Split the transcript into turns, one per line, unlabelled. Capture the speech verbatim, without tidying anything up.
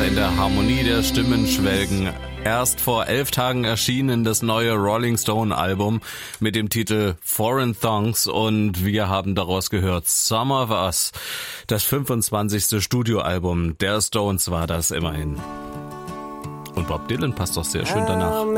in der Harmonie der Stimmen schwelgen. Erst vor elf Tagen erschienen das neue Rolling Stone Album mit dem Titel Foreign Thongs und wir haben daraus gehört Some of Us. Das fünfundzwanzigste Studioalbum der Stones war das immerhin. Und Bob Dylan passt doch sehr schön danach.